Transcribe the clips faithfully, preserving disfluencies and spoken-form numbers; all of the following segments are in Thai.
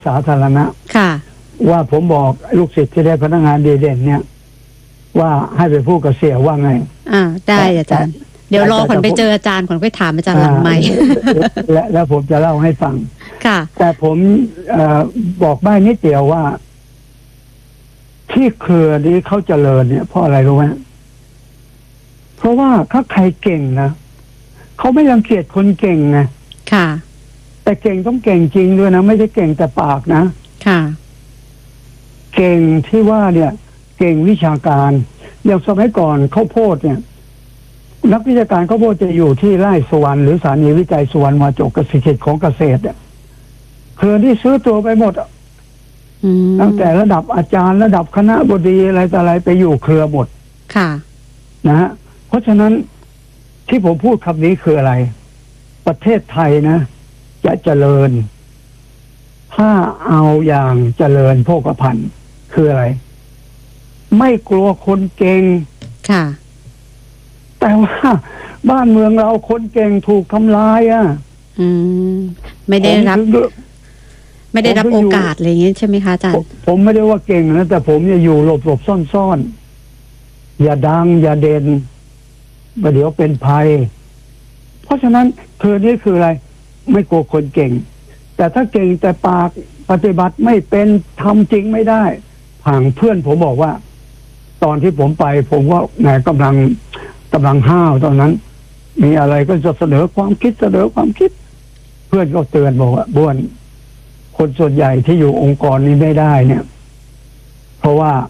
สาธารณะค่ะว่าผมบอกลูกศิษย์ที่ได้พนักงานดีเด่นเนี่ยว่าให้ไปพูดกับเสี่ยว่าไงอ่าได้อาจารย์เดี๋ยวรอขวัญไปเจออาจารย์ขวัญไปถามอาจารย์หลังไมค์และแล้วผมจะเล่าให้ฟังค่ะแต่ผมเอ่อบอกได้นิดเดียวว่าที่เครือนี้เขาเจริญเนี่ยเพราะอะไรรู้ไหมเพราะว่าถ้าใครเก่งนะเขาไม่รังเกียจคนเก่งไงค่ะแต่เก่งต้องเก่งจริงด้วยนะไม่ใช่เก่งแต่ปากนะค่ะเก่งที่ว่าเนี่ย เก่งวิชาการอย่างสมัยก่อนข้าวโพดเนี่ยนักวิชาการข้าวโพดจะอยู่ที่ไร่สวรรค์หรือสถานีวิจัยสวรรค์มาจกเกษตรของเกษตรเนี่ยเครือที่ซื้อตัวไปหมดตั้งแต่ระดับอาจารย์ระดับคณะบดีอะไรต่ออะไรไปอยู่เครือหมดค่ะนะฮะเพราะฉะนั้นที่ผมพูดคำนี้คืออะไรประเทศไทยนะจะเจริญถ้าเอาอย่างเจริญโภคภัณฑ์คืออะไรไม่กลัวคนเก่งค่ะแต่ว่าบ้านเมืองเราคนเก่งถูกทำลายอ่ะอืมไม่ได้รับไม่ได้รับโอกาสอะไรอย่างนี้ใช่ไหมคะอาจารย์ผมไม่ได้ว่าเก่งนะแต่ผมจะอยู่หลบหลบซ่อนซ่อนอย่าดังอย่าเด่นประเดี๋ยวเป็นภัยเพราะฉะนั้นเธอนี่คืออะไรไม่กลัวคนเก่งแต่ถ้าเก่งแต่ปากปฏิบัติไม่เป็นทำจริงไม่ได้ผ่างเพื่อนผมบอกว่าตอนที่ผมไปผมว่าแหมกำลังกำลังห้าวตอนนั้นมีอะไรก็จะเสนอความคิดเสนอความคิดเพื่อนก็เตือนบอกว่าบ้วนคนส่วนใหญ่ที่อยู่องค์กรนี้ไม่ได้เนี่ยเพราะว่า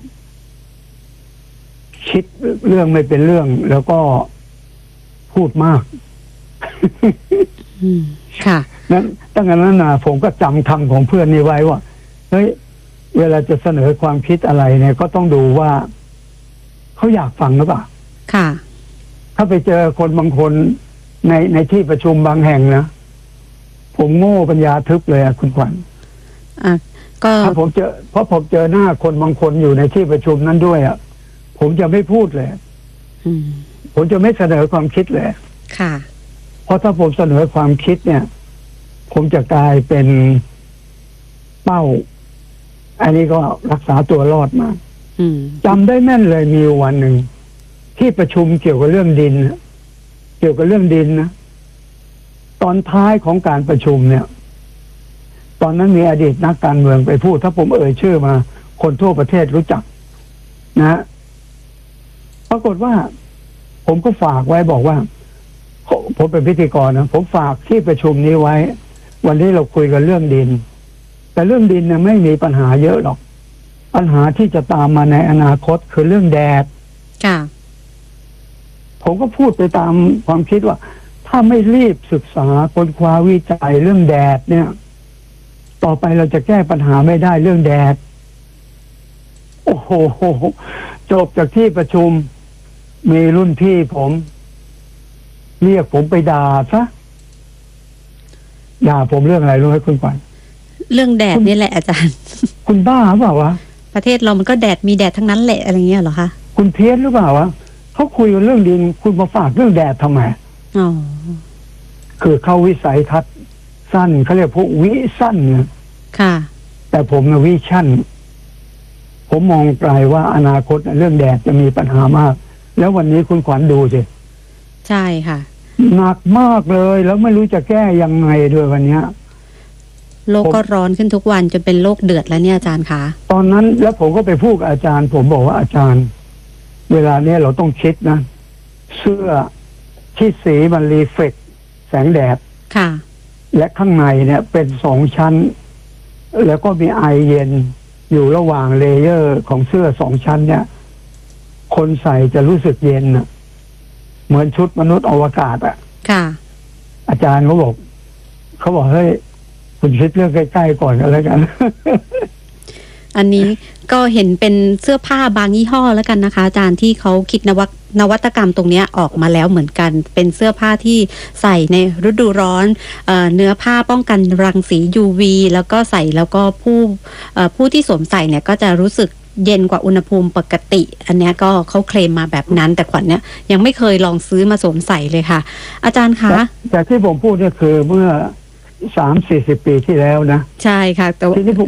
คิดเรื่องไม่เป็นเรื่องแล้วก็พูดมากค่ะนั้นตั้งแต่นั้นนะผมก็จำคำของเพื่อนนี้ไว้ว่าเฮ้ยเวลาจะเสนอความคิดอะไรเนี่ยก็ต้องดูว่าเขาอยากฟังหรือเปล่าค่ะถ้าไปเจอคนบางคนในในที่ประชุมบางแห่งนะผมโง่ปัญญาทึบเลยอะคุณขวัญอ่ะก็ถ้าผมเจอเพราะผมเจอหน้าคนบางคนอยู่ในที่ประชุมนั้นด้วยอะผมจะไม่พูดเลยผมจะไม่เสนอความคิดเลยค่ะเพราะถ้าผมเสนอความคิดเนี่ยผมจะกลายเป็นเป้าอันนี้ก็รักษาตัวรอดมาจำได้แม่นเลยมีวันหนึ่งที่ประชุมเกี่ยวกับเรื่องดินเกี่ยวกับเรื่องดินนะตอนท้ายของการประชุมเนี่ยตอนนั้นมีอดีตนักการเมืองไปพูดถ้าผมเอ่ยชื่อมาคนทั่วประเทศรู้จักนะปรากฏว่าผมก็ฝากไว้บอกว่าผมเป็นพิธีกรนะผมฝากที่ประชุมนี้ไว้วันนี้เราคุยกันเรื่องดินแต่เรื่องดินเนี่ยไม่มีปัญหาเยอะหรอกปัญหาที่จะตามมาในอนาคตคือเรื่องแดดค่ะผมก็พูดไปตามความคิดว่าถ้าไม่รีบศึกษาค้นคว้าวิจัยเรื่องแดดเนี่ยต่อไปเราจะแก้ปัญหาไม่ได้เรื่องแดดโอ้โหจบจากที่ประชุมมีรุ่นพี่ผมเรียกผมไปด่าซะด่าผมเรื่องอะไรรู้ไหมคุณขวัญเรื่องแดดนี่แหละอาจารย์คุณบ้าหรือเปล่าวะประเทศเรามันก็แดดมีแดดทั้งนั้นแหละอะไรเงี้ยเหรอคะคุณเพี้ยนหรือเปล่าวะเขาคุยกันเรื่องดินคุณมาฝากเรื่องแดดทำไมอ๋อคือเขาวิสัยทัศน์สั้นเขาเรียกพวกวิสั้นเนี่ยค่ะแต่ผมนะวิชั่นผมมองไกลว่าอนาคตเรื่องแดดจะมีปัญหามากแล้ววันนี้คุณขวัญดูสิใช่ค่ะหนักมากเลยแล้วไม่รู้จะแก้ยังไงด้วยวันนี้โลกก็ร้อนขึ้นทุกวันจนเป็นโลกเดือดแล้วเนี่ยอาจารย์คะตอนนั้นแล้วผมก็ไปพูดกับอาจารย์ผมบอกว่าอาจารย์เวลาเนี้ยเราต้องคิดนะเสื้อที่สีมันรีเฟล็กแสงแดดค่ะและข้างในเนี่ยเป็นสองชั้นแล้วก็มีไอเย็นอยู่ระหว่างเลเยอร์ของเสื้อสองชั้นเนี่ยคนใส่จะรู้สึกเย็นนะเหมือนชุดมนุษย์อวกาศอ่ะค่ะอาจารย์เขาบอกเขาบอกเฮ้ยคุณคิดเรื่องใกล้ๆก่อนกันแล้วกันอันนี้ก็เห็นเป็นเสื้อผ้าบางยี่ห้อแล้วกันนะคะอาจารย์ที่เขาคิดนวัตนวัตกรรมตรงนี้ออกมาแล้วเหมือนกันเป็นเสื้อผ้าที่ใส่ในฤดูร้อนเอ่อเนื้อผ้าป้องกันรังสี ยู วี แล้วก็ใส่แล้วก็ผู้เอ่อผู้ที่สวมใส่เนี่ยก็จะรู้สึกเย็นกว่าอุณหภูมิปกติอันนี้ก็เขาเคลมมาแบบนั้นแต่ขวัญเนี่ยยังไม่เคยลองซื้อมาสวมใส่เลยค่ะอาจารย์คะแต่ที่ผมพูดเนี่ยคือเมื่อสามสี่สิบปีที่แล้วนะใช่ค่ะแต่ทีนี้ผม